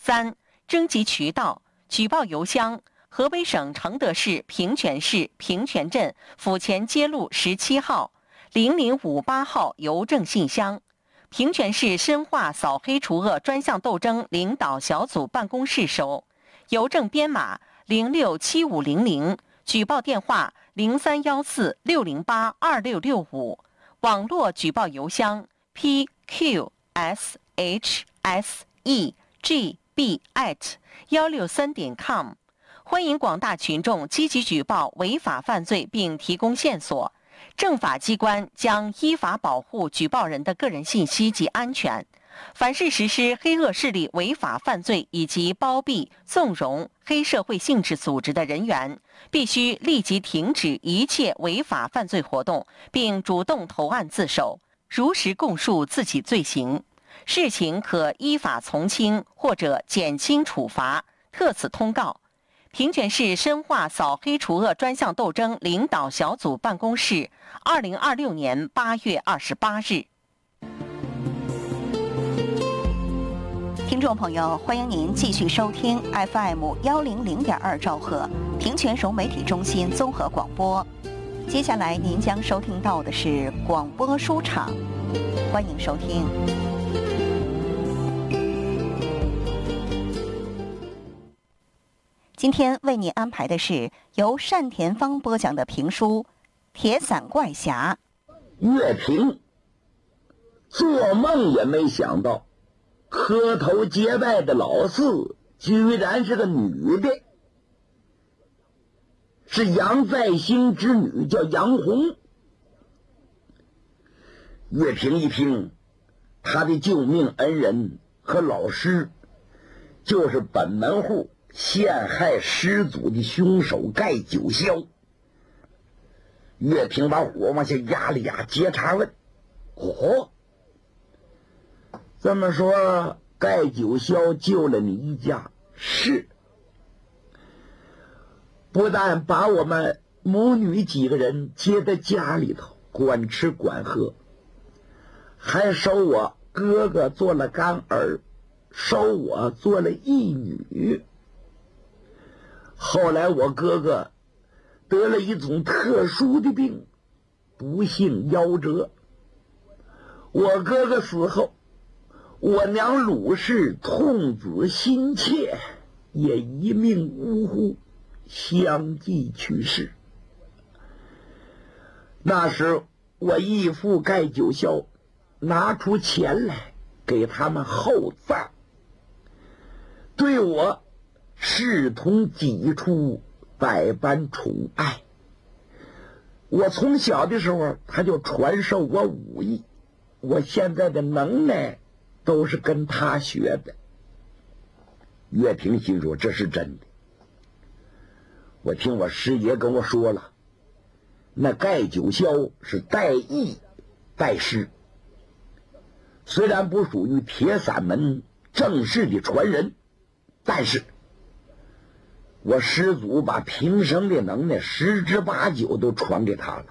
3、征集渠道：举报邮箱：河北省承德市平泉市平泉镇府前街路17号0058号邮政信箱。平泉市深化扫黑除恶专项斗争领导小组办公室收，邮政编码067500，举报电话0314608266，网络举报邮箱 pqshsegb@163.com。欢迎广大群众积极举报违法犯罪并提供线索，政法机关将依法保护举报人的个人信息及安全。凡是实施黑恶势力违法犯罪以及包庇、纵容黑社会性质组织的人员，必须立即停止一切违法犯罪活动，并主动投案自首，如实供述自己罪行，事情可依法从轻或者减轻处罚。特此通告。平泉市深化扫黑除恶专项斗争领导小组办公室，2026年8月28日。 听众朋友，欢迎您继续收听 FM100.2兆赫平泉省媒体中心综合广播。接下来您将收听到的是广播书场，欢迎收听。今天为你安排的是由单田芳播讲的评书《铁伞怪侠》。 岳平做梦也没想到，磕头结拜的老四居然是个女的，是杨再兴之女，叫杨红。岳平一听，他的救命恩人和老师就是本门户陷害师祖的凶手盖九霄。岳平把火往下压了压，接茬问：哦，这么说盖九霄救了你一家？是，不但把我们母女几个人接在家里头管吃管喝，还收我哥哥做了干儿，收我做了义女。后来我哥哥得了一种特殊的病，不幸夭折。我哥哥死后，我娘鲁氏痛子心切，也一命呜呼，相继去世。那时我义父盖九霄拿出钱来给他们厚葬，对我视同己出，百般宠爱。我从小的时候他就传授我武艺，我现在的能耐都是跟他学的。岳平心说这是真的。我听我师爷跟我说了，那盖九霄是带义带师，虽然不属于铁伞门正式的传人，但是我师祖把平生的能耐10之8九都传给他了，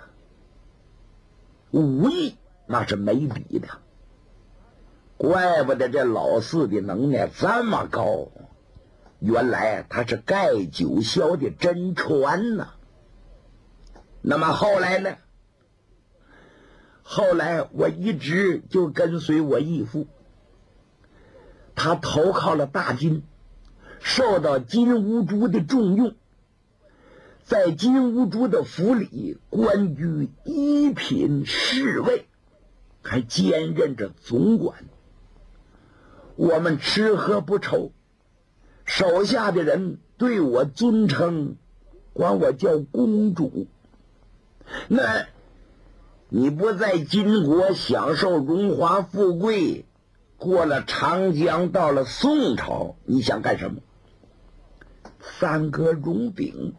武艺那是没比的。怪不得这老四的能耐这么高，原来他是盖九霄的真传呢。那么后来呢？后来我一直就跟随我义父，他投靠了大金，受到金兀术的重用，在金兀术的府里官居一品侍卫，还兼任着总管。我们吃喝不愁，手下的人对我尊称，管我叫公主。那你不在金国享受荣华富贵，过了长江到了宋朝，你想干什么？三哥荣鼎。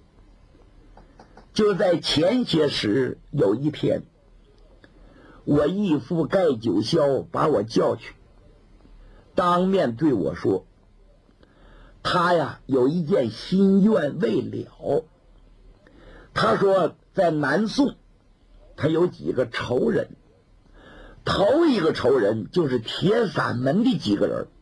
就在前些时有一天，我义父盖九霄把我叫去，当面对我说，他呀有一件心愿未了。他说在南宋他有几个仇人，头一个仇人就是铁伞门的几个人。